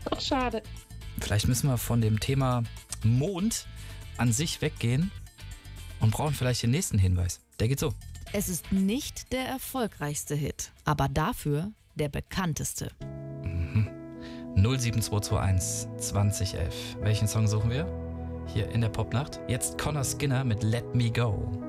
Schade. Vielleicht müssen wir von dem Thema Mond an sich weggehen und brauchen vielleicht den nächsten Hinweis. Der geht so. Es ist nicht der erfolgreichste Hit, aber dafür der bekannteste. 07221 2011. Welchen Song suchen wir? Hier in der Popnacht. Jetzt Connor Skinner mit Let Me Go.